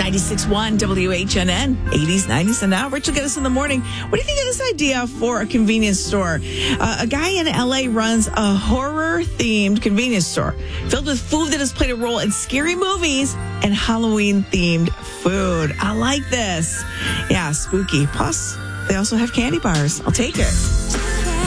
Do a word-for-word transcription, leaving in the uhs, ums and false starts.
ninety-six point one W H N N, eighties, nineties, and now. Rich will get us in the morning. What do you think of this idea for a convenience store? Uh, a guy in L A runs a horror-themed convenience store filled with food that has played a role in scary movies and Halloween-themed food. I like this. Yeah, spooky. Plus, they also have candy bars. I'll take it.